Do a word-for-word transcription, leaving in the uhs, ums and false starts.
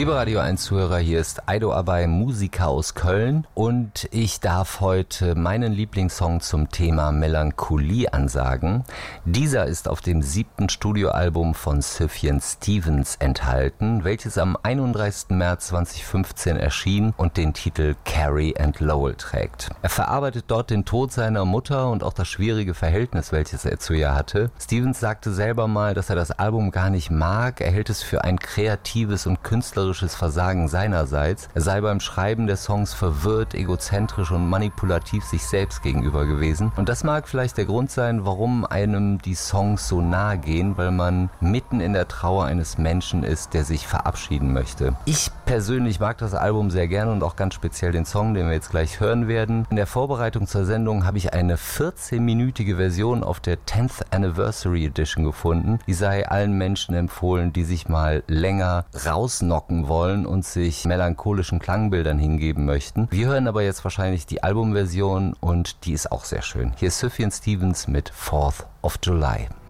Liebe Radio eins Zuhörer, hier ist Aido Abay, Musiker aus Köln, und ich darf heute meinen Lieblingssong zum Thema Melancholie ansagen. Dieser ist auf dem siebten Studioalbum von Sufjan Stevens enthalten, welches am einunddreißigsten März zweitausendfünfzehn erschien und den Titel Carrie and Lowell trägt. Er verarbeitet dort den Tod seiner Mutter und auch das schwierige Verhältnis, welches er zu ihr hatte. Stevens sagte selber mal, dass er das Album gar nicht mag. Er hält es für ein kreatives und künstlerisches Versagen seinerseits. Er sei beim Schreiben der Songs verwirrt, egozentrisch und manipulativ sich selbst gegenüber gewesen. Und das mag vielleicht der Grund sein, warum einem die Songs so nahe gehen, weil man mitten in der Trauer eines Menschen ist, der sich verabschieden möchte. Ich persönlich mag das Album sehr gerne und auch ganz speziell den Song, den wir jetzt gleich hören werden. In der Vorbereitung zur Sendung habe ich eine vierzehnminütige Version auf der tenth Anniversary Edition gefunden. Die sei allen Menschen empfohlen, die sich mal länger rausnocken wollen und sich melancholischen Klangbildern hingeben möchten. Wir hören aber jetzt wahrscheinlich die Albumversion und die ist auch sehr schön. Hier ist Sufjan Stevens mit fourth of July.